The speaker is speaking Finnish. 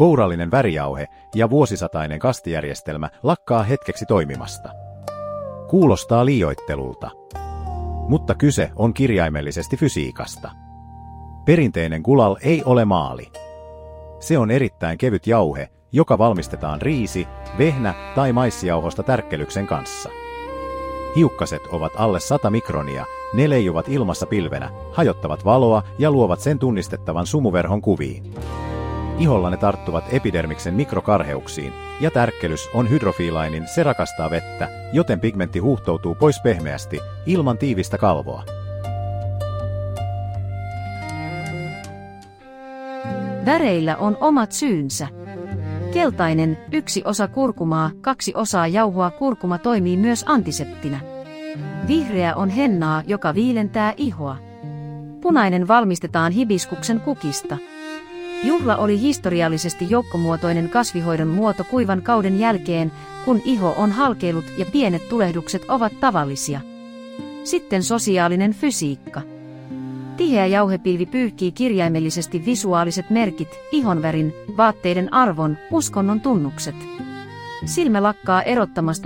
kourallinen värijauhe ja vuosisatainen kastijärjestelmä lakkaa hetkeksi toimimasta. Kuulostaa liioittelulta. Mutta kyse on kirjaimellisesti fysiikasta. Perinteinen gulal ei ole maali. Se on erittäin kevyt jauhe, joka valmistetaan riisi, vehnä tai maissijauhosta tärkkelyksen kanssa. Hiukkaset ovat alle 100 mikronia, ne leijuvat ilmassa pilvenä, hajottavat valoa ja luovat sen tunnistettavan sumuverhon kuviin. Iholla ne tarttuvat epidermiksen mikrokarheuksiin, ja tärkkelys on hydrofiilainen, se rakastaa vettä, joten pigmentti huuhtoutuu pois pehmeästi, ilman tiivistä kalvoa. Väreillä on omat syynsä. Keltainen, 1 osa kurkumaa, 2 osaa jauhoa. Kurkuma toimii myös antiseptinä. Vihreä on hennaa, joka viilentää ihoa. Punainen valmistetaan hibiskuksen kukista. Juhla oli historiallisesti joukkomuotoinen kasvihoidon muoto kuivan kauden jälkeen, kun iho on halkeillut ja pienet tulehdukset ovat tavallisia. Sitten sosiaalinen fysiikka. Tiheä jauhepilvi pyyhkii kirjaimellisesti visuaaliset merkit, ihonvärin, vaatteiden arvon, uskonnon tunnukset. Silmä lakkaa erottamasta